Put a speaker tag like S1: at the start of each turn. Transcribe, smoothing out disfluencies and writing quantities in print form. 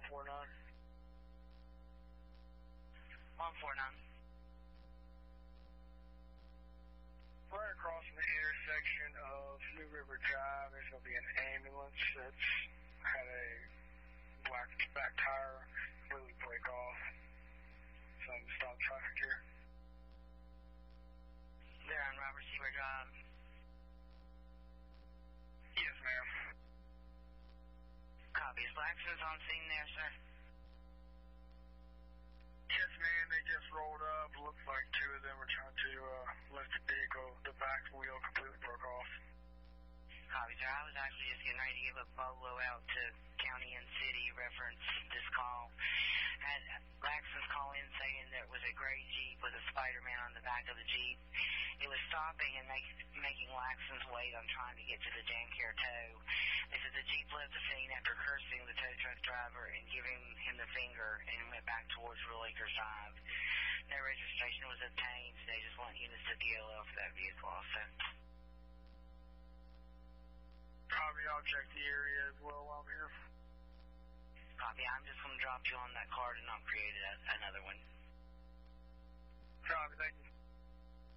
S1: 149.
S2: 149.
S1: Right across from the intersection of New River Drive, there's going to be an ambulance that's had a black back tire completely break off. Something stop traffic here.
S2: They're on Robert Seward Drive.
S1: Yes, ma'am.
S2: Copy. Is Laxton's on scene there, sir?
S1: Yes, ma'am. They just rolled up. Looks like two of them were trying to lift the vehicle. The back wheel completely broke off.
S2: Copy, sir. I was actually just getting ready to give a bolo out to county and city reference this call. Had Laxton's call in saying there was a gray Jeep with a Spider-Man on the back of the Jeep. It was stopping and making Laxton's wait on trying to get to the Dancare tow. They said the Jeep left the scene after cursing the tow truck driver and giving him the finger and went back towards Real Acres Drive. No registration was obtained. They just want units to DLL for that vehicle also.
S1: Copy. I'll check the area as well while I'm here.
S2: Copy. I'm just going to drop you on that card and I'll create another one.
S1: Copy. Thank you.